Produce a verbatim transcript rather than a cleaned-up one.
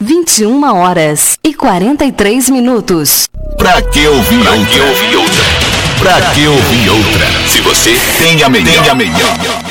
vinte e uma horas e quarenta e três minutos. Pra que ouvir outra? Pra que ouvir outra? Pra que ouvir outra? Se você tem a melhor. Tem a melhor.